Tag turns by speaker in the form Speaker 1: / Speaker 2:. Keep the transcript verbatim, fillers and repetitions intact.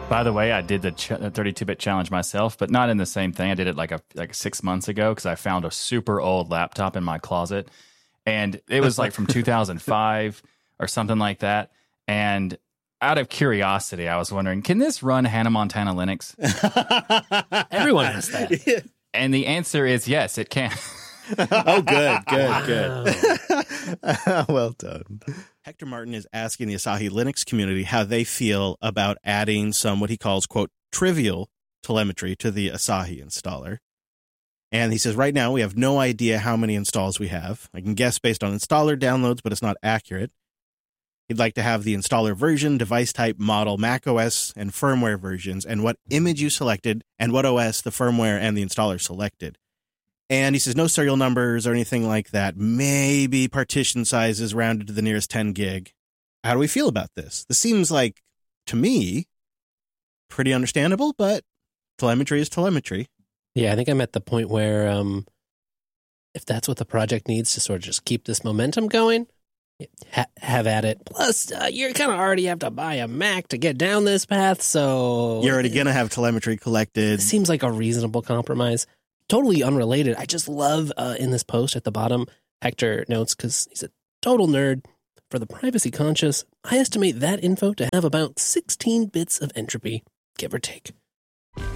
Speaker 1: By the way, I did the ch- thirty-two bit challenge myself, but not in the same thing. I did it like a like six months ago because I found a super old laptop in my closet, and it was like from two thousand five or something like that. And out of curiosity, I was wondering, can this run Hannah Montana Linux?
Speaker 2: Everyone has that.
Speaker 1: And the answer is yes, it can.
Speaker 3: Oh, good, good,
Speaker 2: Wow.
Speaker 3: good. Well done. Hector Martin is asking the Asahi Linux community how they feel about adding some what he calls, quote, trivial telemetry to the Asahi installer. And he says, right now, we have no idea how many installs we have. I can guess based on installer downloads, but it's not accurate. He'd like to have the installer version, device type, model, Mac O S, and firmware versions, and what image you selected, and what O S the firmware and the installer selected. And he says no serial numbers or anything like that. Maybe partition sizes rounded to the nearest ten gig. How do we feel about this? This seems like, to me, pretty understandable, but telemetry is telemetry.
Speaker 2: Yeah, I think I'm at the point where um, if that's what the project needs to sort of just keep this momentum going, ha- have at it. Plus, uh, you're kind of already have to buy a Mac to get down this path, so...
Speaker 3: You're already going to have telemetry collected.
Speaker 2: It seems like a reasonable compromise. Totally unrelated. I just love uh, in this post at the bottom, Hector notes, because he's a total nerd. For the privacy conscious, I estimate that info to have about sixteen bits of entropy, give or take.